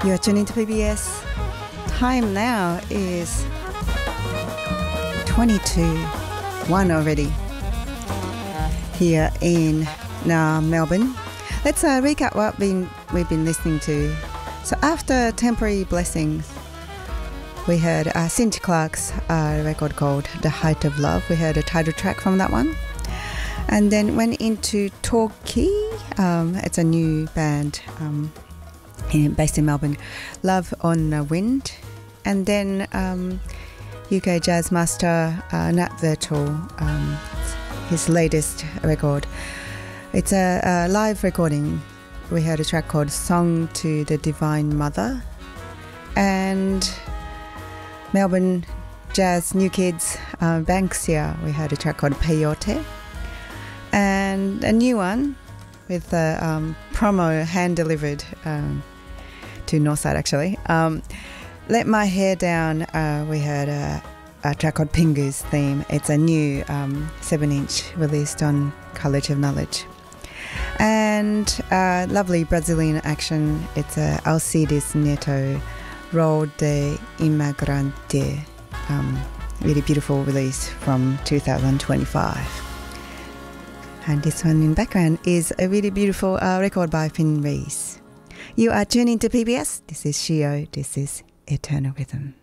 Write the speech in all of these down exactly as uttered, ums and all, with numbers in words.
You're tuning to P B S. Time now is twenty-two one already here in uh, Melbourne. Let's uh, recap what been, we've been listening to. So after Temporary Blessings, we heard uh, Cindy Clark's uh, record called The Height of Love. We heard a title track from that one. And then went into Torquay. Um, it's a new band um, in, based in Melbourne. Love on the Wind. And then um, U K jazz master uh, Nat Virtual, um, his latest record. It's a, a live recording. We heard a track called Song to the Divine Mother. And Melbourne jazz new kids, uh, Banksia, we heard a track called Peyote. And a new one with a um, promo hand-delivered um, to Northside, actually. Um, Let My Hair Down, uh, we heard a, a track called Pingu's Theme. It's a new um, seven-inch released on College of Knowledge. And uh, lovely Brazilian action, it's a Alcides Neto, Rol de Imigrante. Um, really beautiful release from two thousand twenty-five. And this one in background is a really beautiful uh, record by Finn Reese. You are tuning to P B S. This is Shio. This is Eternal Rhythm.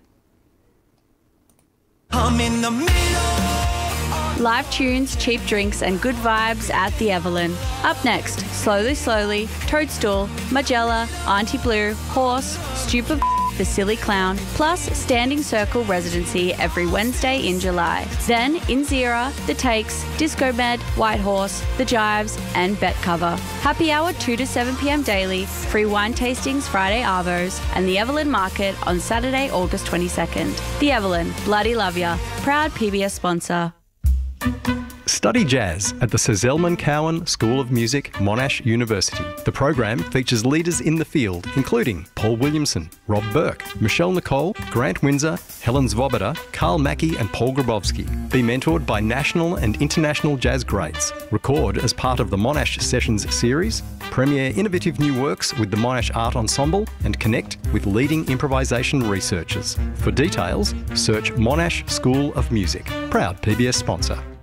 I'm in the middle. Live tunes, cheap drinks and good vibes at the Evelyn. Up next, Slowly Slowly, Toadstool, Magella, Auntie Blue, Horse, Stupid The Silly Clown, plus Standing Circle residency every Wednesday in July. Then Inzera, The Takes, Disco Med, White Horse, The Jives and Bet Cover. Happy hour two to seven p m daily, free wine tastings Friday arvos, and the Evelyn Market on Saturday, August twenty-second. The Evelyn, bloody love ya. Proud P B S sponsor. Study jazz at the Sir Zelman Cowen School of Music, Monash University. The program features leaders in the field, including Paul Williamson, Rob Burke, Michelle Nicole, Grant Windsor, Helen Svoboda, Carl Mackey and Paul Grabowski. Be mentored by national and international jazz greats. Record as part of the Monash Sessions series. Premiere innovative new works with the Monash Art Ensemble and connect with leading improvisation researchers. For details, search Monash School of Music. Proud P B S sponsor.